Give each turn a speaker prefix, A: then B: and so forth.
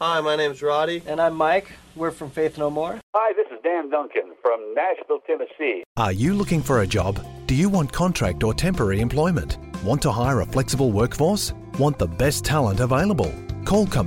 A: Hi, my name's Roddy.
B: And I'm Mike. We're from Faith No More.
C: Hi, this is Dan Duncan from Nashville, Tennessee.
D: Are you looking for a job? Do you want contract or temporary employment? Want to hire a flexible workforce? Want the best talent available? Call